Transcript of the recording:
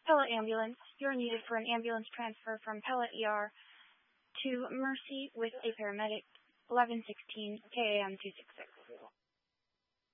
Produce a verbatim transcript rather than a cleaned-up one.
Pella Ambulance. You're needed for an ambulance transfer from Pella E R to Mercy with a paramedic. eleven sixteen K A M two six six.